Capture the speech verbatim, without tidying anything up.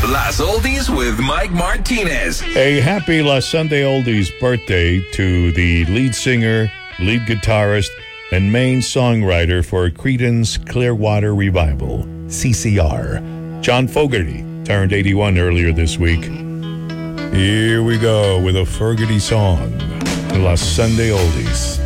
Las Oldies with Mike Martinez. A happy La Sunday Oldies birthday to the lead singer, lead guitarist, and main songwriter for Creedence Clearwater Revival, C C R. John Fogerty turned eighty-one earlier this week. Here we go with a Fogerty song, La Sunday Oldies.